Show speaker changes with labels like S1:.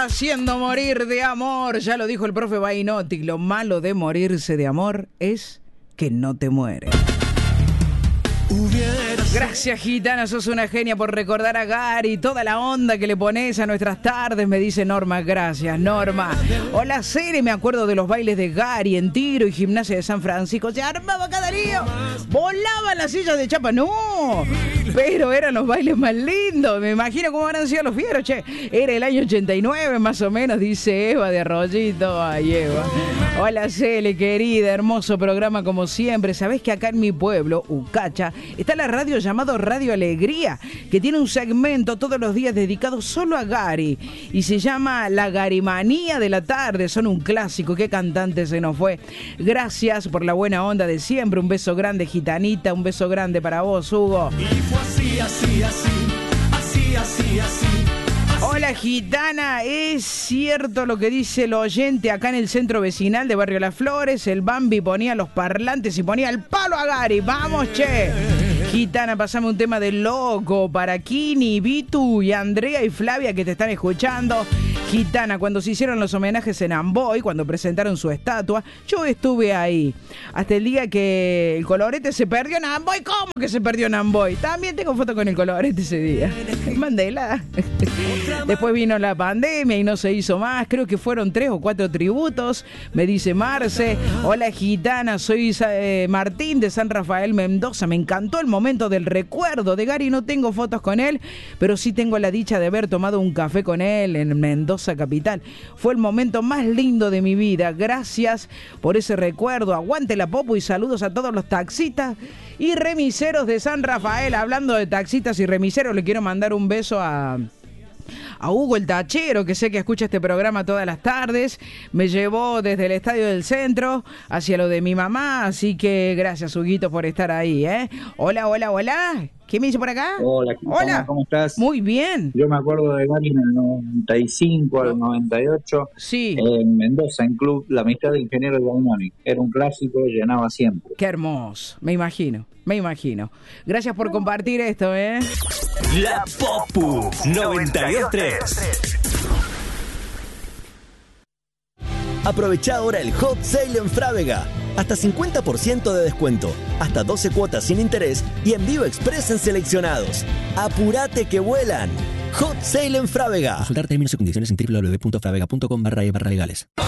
S1: haciendo morir de amor. Ya lo dijo el profe Bainotti. Lo malo de morirse de amor es que no te mueres. Gracias, gitana, sos una genia por recordar a Gary, toda la onda que le pones a nuestras tardes, me dice Norma. Gracias, Norma. Hola, Cere, me acuerdo de los bailes de Gary en Tiro y Gimnasia de San Francisco. Se armaba cada lío, volaban las sillas de chapa, no, pero eran los bailes más lindos. Me imagino cómo habrán sido los fieros, che. Era el año 89 más o menos, dice Eva de Arroyito. Ay, Eva. Hola, Cele, querida, hermoso programa como siempre. Sabés que acá en mi pueblo, Ucacha, está la radio llamado Radio Alegría, que tiene un segmento todos los días dedicado solo a Gary y se llama La Garimanía de la Tarde. Son un clásico. Qué cantante se nos fue. Gracias por la buena onda de siempre. Un beso grande, gitanita. Un beso grande para vos, Hugo. Y fue así. Hola, gitana, es cierto lo que dice el oyente acá en el centro vecinal de Barrio Las Flores. El Bambi ponía los parlantes y ponía el palo a Gary. ¡Vamos, che! Gitana, pasame un tema de loco para Kini, Vitu y Andrea y Flavia que te están escuchando. Gitana, cuando se hicieron los homenajes en Amboy, cuando presentaron su estatua, yo estuve ahí. Hasta el día que el colorete se perdió en Amboy. ¿Cómo que se perdió en Amboy? También tengo foto con el colorete ese día. Mandela. Después vino la pandemia y no se hizo más. Creo que fueron 3 o 4 tributos. Me dice Marce. Hola, gitana, soy Martín de San Rafael, Mendoza. Me encantó el momento del recuerdo de Gary. No tengo fotos con él, pero sí tengo la dicha de haber tomado un café con él en Mendoza capital. Fue el momento más lindo de mi vida. Gracias por ese recuerdo. Aguante la popo y saludos a todos los taxistas y remiseros de San Rafael. Hablando de taxistas y remiseros, le quiero mandar un beso a Hugo el Tachero, que sé que escucha este programa todas las tardes. Me llevó desde el Estadio del Centro hacia lo de mi mamá, así que gracias, Huguito, por estar ahí, ¿eh? Hola. ¿Qué me dice por acá?
S2: Hola,
S1: hola.
S2: ¿Cómo estás?
S1: Muy bien.
S2: Yo me acuerdo de Gary en el 95 al 98,
S1: sí,
S2: en Mendoza, en Club La Amistad de Ingenieros de Aunoni. Era un clásico, llenaba siempre.
S1: Qué hermoso, me imagino. Gracias por compartir esto, ¿eh?
S3: La Popu 92.3. Aprovecha ahora el Hot Sale en Frávega. Hasta 50% de descuento, hasta 12 cuotas sin interés y envío express en seleccionados. ¡Apurate que vuelan! Hot Sale en Frávega.
S4: Consultar términos y condiciones en www.fravega.com/legales.